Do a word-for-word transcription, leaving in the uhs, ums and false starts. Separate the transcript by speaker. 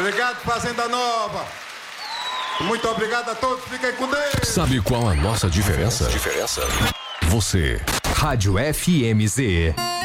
Speaker 1: Obrigado, Fazenda Nova. Muito obrigado a todos, fiquem com Deus.
Speaker 2: Sabe qual a nossa diferença? Diferença? Você.
Speaker 3: Rádio F M Z.